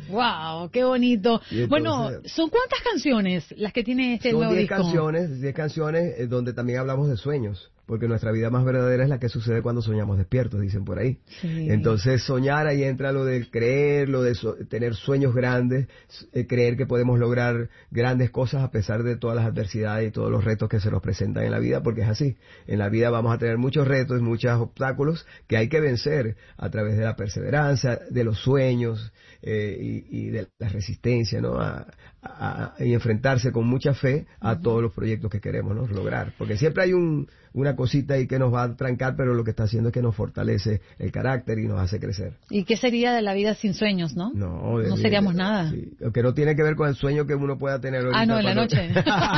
Wow, qué bonito. Entonces, bueno, ¿son cuántas canciones las que tiene este nuevo disco? Son 10 canciones donde también hablamos de sueños, porque nuestra vida más verdadera es la que sucede cuando soñamos despiertos, dicen por ahí. Sí. Entonces, soñar, ahí entra lo de creer, lo de tener sueños grandes, creer que podemos lograr grandes cosas a pesar de todas las adversidades y todos los retos que se nos presentan en la vida, porque es así. En la vida vamos a tener muchos retos, muchos obstáculos que hay que vencer a través de la perseverancia, de los sueños y de la resistencia, ¿no? Y enfrentarse con mucha fe a todos los proyectos que queremos, ¿no? Lograr. Porque siempre hay una cosita ahí que nos va a trancar, pero lo que está haciendo es que nos fortalece el carácter y nos hace crecer. ¿Y qué sería de la vida sin sueños, no? No seríamos nada. Sí, que no tiene que ver con el sueño que uno pueda tener ahorita. No, en la noche.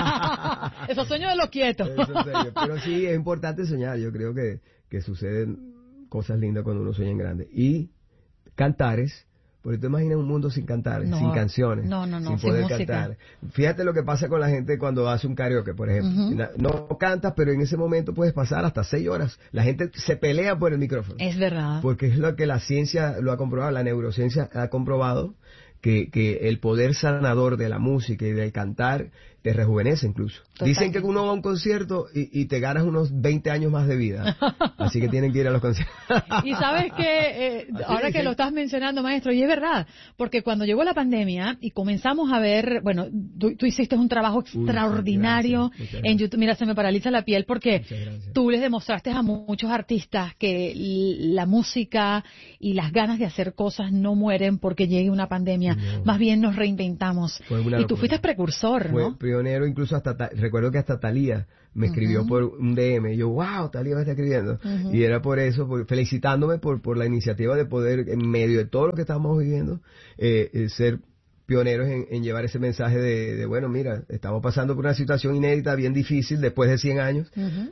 Esos sueños de los quietos. Pero sí, es importante soñar. Yo creo que suceden cosas lindas cuando uno sueña en grande. Y cantares. Porque tú imaginas un mundo sin cantar, sin canciones, sin poder cantar. Fíjate lo que pasa con la gente cuando hace un karaoke, por ejemplo. No cantas, pero en ese momento puedes pasar hasta 6 horas. La gente se pelea por el micrófono. Es verdad. Porque es lo que la ciencia lo ha comprobado, la neurociencia ha comprobado, que el poder sanador de la música y del cantar te rejuvenece incluso. Totalmente. Dicen que uno va a un concierto y te ganas unos 20 años más de vida. Así que tienen que ir a los conciertos. Y sabes que, ahora que lo estás mencionando, maestro, y es verdad, porque cuando llegó la pandemia y comenzamos a ver, bueno, tú hiciste un trabajo extraordinario muchas gracias. En YouTube. Mira, se me paraliza la piel porque tú les demostraste a muchos artistas que la música y las ganas de hacer cosas no mueren porque llegue una pandemia. No. Más bien nos reinventamos. Y tú fuiste precursor, ¿no? Pionero, incluso recuerdo que hasta Thalía me escribió por un DM, y yo, wow, Thalía me está escribiendo, y era por eso, felicitándome por la iniciativa de poder, en medio de todo lo que estamos viviendo, ser pioneros en llevar ese mensaje de, bueno, mira, estamos pasando por una situación inédita, bien difícil, después de 100 años,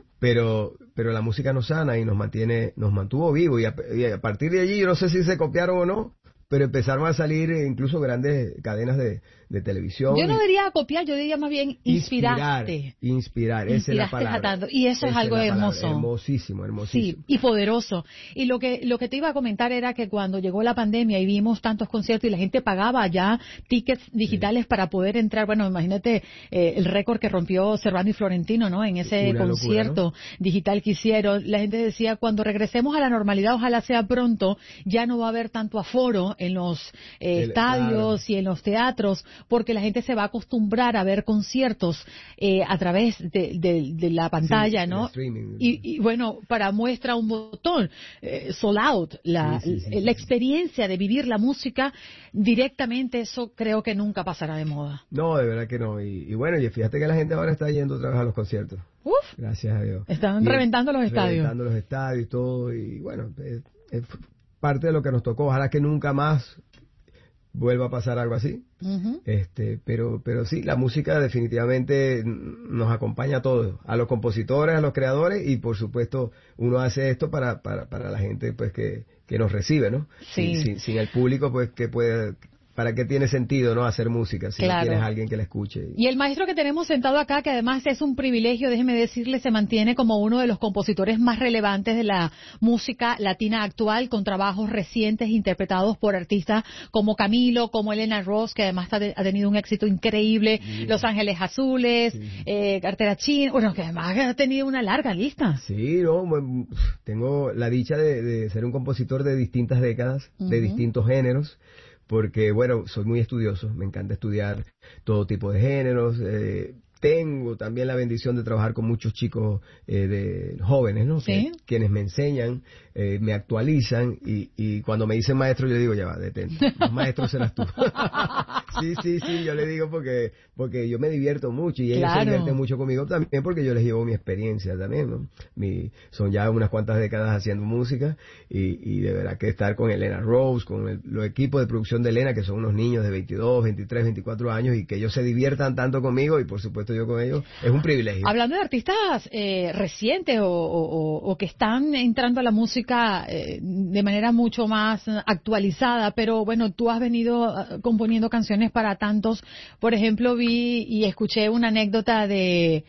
pero la música nos sana y nos mantuvo vivos, y a partir de allí, yo no sé si se copiaron o no, pero empezaron a salir incluso grandes cadenas de televisión. Yo no diría copiar, yo diría más bien inspiraste. Inspirar, esa es la palabra. Y eso es algo hermoso. Hermosísimo. Sí, y poderoso. Y lo que te iba a comentar era que cuando llegó la pandemia y vimos tantos conciertos y la gente pagaba ya tickets digitales para poder entrar, bueno, imagínate el récord que rompió Servando y Florentino, ¿no? En ese concierto locura, ¿no? Digital que hicieron, la gente decía, cuando regresemos a la normalidad, ojalá sea pronto, ya no va a haber tanto aforo en los estadios y en los teatros, porque la gente se va a acostumbrar a ver conciertos a través de la pantalla, ¿no? Y bueno, para muestra un botón, sold out, la experiencia de vivir la música directamente, eso creo que nunca pasará de moda. No, de verdad que no. Y bueno, y fíjate que la gente ahora está yendo otra vez a los conciertos. Uf, gracias a Dios. Están reventando los estadios. Reventando los estadios y todo, y bueno, es parte de lo que nos tocó. Ojalá que nunca más vuelva a pasar algo así. Pero sí, la música definitivamente nos acompaña a todos, a los compositores, a los creadores, y por supuesto uno hace esto para la gente pues que nos recibe, ¿no? Sí. Sin el público pues que puede... ¿Para qué tiene sentido no hacer música si no tienes a alguien que la escuche? Y el maestro que tenemos sentado acá, que además es un privilegio, déjeme decirle, se mantiene como uno de los compositores más relevantes de la música latina actual, con trabajos recientes interpretados por artistas como Camilo, como Elena Ross, que además ha tenido un éxito increíble, Los Ángeles Azules, Cartera China, bueno, que además ha tenido una larga lista. Sí, no, tengo la dicha de ser un compositor de distintas décadas, de distintos géneros, porque, bueno, soy muy estudioso, me encanta estudiar todo tipo de géneros, tengo también la bendición de trabajar con muchos chicos de jóvenes, ¿no? ¿Sí? Quienes me enseñan, me actualizan, y cuando me dicen maestro, yo le digo, ya va, detente, los maestros serás tú. sí, yo le digo porque yo me divierto mucho, y ellos se divierten mucho conmigo también, porque yo les llevo mi experiencia también, ¿no? Son ya unas cuantas décadas haciendo música, y de verdad que estar con Elena Rose, con los equipos de producción de Elena, que son unos niños de 22, 23, 24 años, y que ellos se diviertan tanto conmigo, y por supuesto yo con ellos, es un privilegio. Hablando de artistas recientes o que están entrando a la música de manera mucho más actualizada, pero bueno, tú has venido componiendo canciones para tantos. Por ejemplo, vi y escuché una anécdota de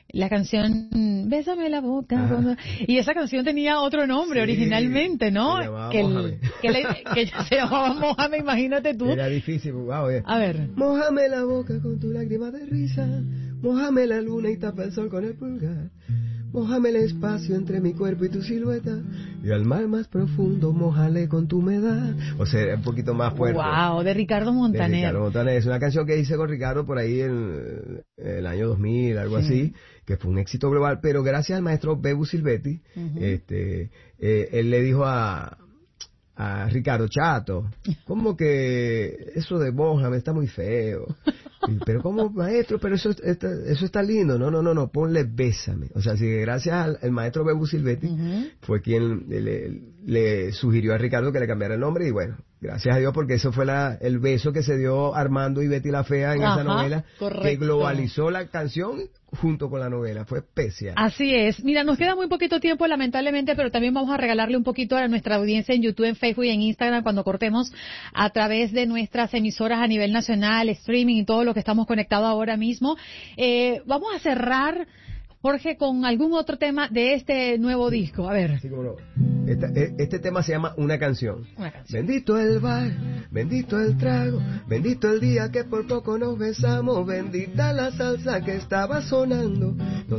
La canción Bésame la boca. Y esa canción tenía otro nombre originalmente, ¿no? Se llamaba Mójame. Que se llamaba Mójame, imagínate tú. Era difícil, wow. A ver. Mójame la boca con tu lágrima de risa, mójame la luna y tapa el sol con el pulgar. Mójame el espacio entre mi cuerpo y tu silueta, y al mar más profundo, mójale con tu humedad. O sea, un poquito más fuerte. Wow, de Ricardo Montaner. De Ricardo Montaner. Es una canción que hice con Ricardo por ahí en el año 2000, algo así, que fue un éxito global, pero gracias al maestro Bebu Silvetti, él le dijo a Ricardo, chato, ¿cómo que eso de mójame está muy feo? Pero ¿cómo, maestro? Pero eso está lindo. No, ponle bésame. O sea, así que gracias al maestro Bebu Silvetti fue quien le sugirió a Ricardo que le cambiara el nombre, y bueno, gracias a Dios, porque eso fue el beso que se dio Armando y Betty la Fea en esa novela, que globalizó la canción junto con la novela. Fue especial. Así es. Mira, nos queda muy poquito tiempo, lamentablemente, pero también vamos a regalarle un poquito a nuestra audiencia en YouTube, en Facebook y en Instagram cuando cortemos a través de nuestras emisoras a nivel nacional, streaming y todo lo que estamos conectados ahora mismo. Vamos a cerrar, Jorge, con algún otro tema de este nuevo disco. A ver. Sí, cómo no. Este tema se llama Una canción. Bendito el bar, bendito el trago, bendito el día que por poco nos besamos, bendita la salsa que estaba sonando.